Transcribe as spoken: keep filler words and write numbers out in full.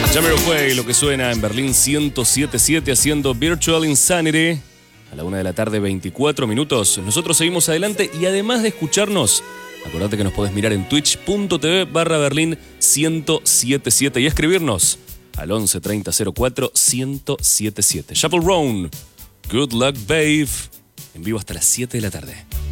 Jamiroquai, lo que suena en Berlín ciento siete punto siete haciendo Virtual Insanity. A la una de la tarde, veinticuatro minutos. Nosotros seguimos adelante y además de escucharnos, acordate que nos podés mirar en twitch.tv barra Berlín ciento siete punto siete y escribirnos al once treinta cero cuatro ciento setenta y siete. Shuffle Round, Good Luck Babe, en vivo hasta las siete de la tarde.